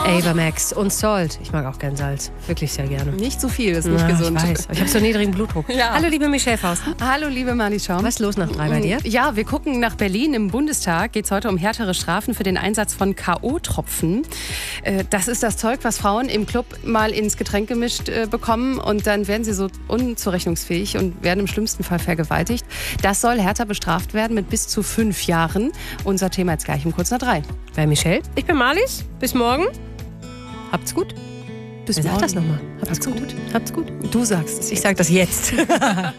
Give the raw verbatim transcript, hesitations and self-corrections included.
Ava Max und Salt. Ich mag auch gern Salz. Wirklich sehr gerne. Nicht zu viel, ist nicht Na, gesund. Ich weiß. Ich habe so niedrigen Blutdruck. Ja. Hallo, liebe Michelle Faust. Hallo, liebe Marlies Schaum. Was ist los nach drei bei dir? Ja, wir gucken nach Berlin. Im Bundestag geht es heute um härtere Strafen für den Einsatz von K O-Tropfen. Äh, das ist das Zeug, was Frauen im Club mal ins Getränk gemischt äh, bekommen und dann werden sie so unzurechnungsfähig und werden im schlimmsten Fall vergewaltigt. Das soll härter bestraft werden mit bis zu fünf Jahren. Unser Thema jetzt gleich um kurz nach drei. Bei Michelle. Ich bin Marlies. Bis morgen. Habt's gut. Bis Wer sagt morgen. das nochmal? Habt's Habt's gut. gut. Habt's gut. Du sagst es. Ich sag das jetzt.